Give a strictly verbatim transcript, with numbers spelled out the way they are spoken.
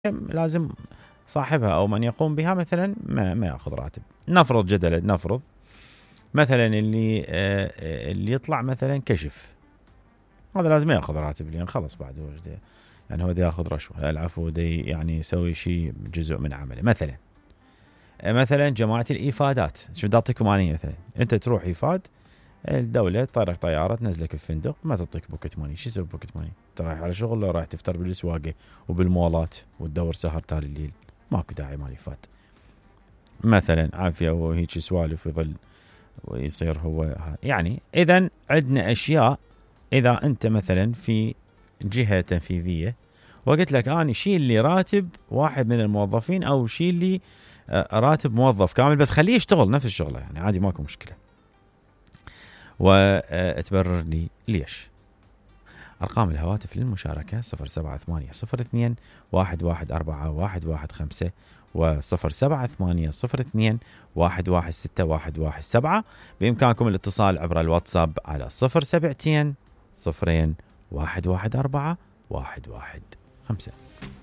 لازم صاحبها أو من يقوم بها مثلا ما, ما يأخذ راتب. نفرض جدلا نفرض مثلا اللي آه اللي يطلع مثلا كشف، هذا لازم يأخذ راتب لأن خلص بعد وجده يعني هو دا يأخذ رشوة، العفو دي يعني يسوي شيء جزء من عمله. مثلا آه مثلا جماعة الإيفادات، شو بدي أعطيكم أنا مثلا، أنت تروح إيفاد الدولة طيرك طيارة تنزلك في فندق ما تعطيك بوكت ماني، شو يسوي بوكت ماني؟ انت رايح على شغل لو رايح تفطر بالسواقة وبالمولات وتدور سهر تالي الليل، ماكو داعي مالي فات مثلا عافية وهيك سوالف يظل ويصير هو يعني. إذن عندنا أشياء إذا أنت مثلا في جهة تنفيذية وقلت لك أنا شيل لي راتب واحد من الموظفين أو شيل لي راتب موظف كامل بس خليه يشتغل نفس الشغلة يعني عادي ماكو مشكلة، وتبرر لي ليش. أرقام الهواتف للمشاركة صفر سبعة ثمانية صفر اثنين واحد واحد أربعة واحد واحد خمسة وصفر سبعة ثمانية صفر اثنين واحد واحد ستة واحد واحد سبعة. بإمكانكم الاتصال عبر الواتساب على صفر سبعتين صفرين واحد واحد أربعة واحد واحد خمسة.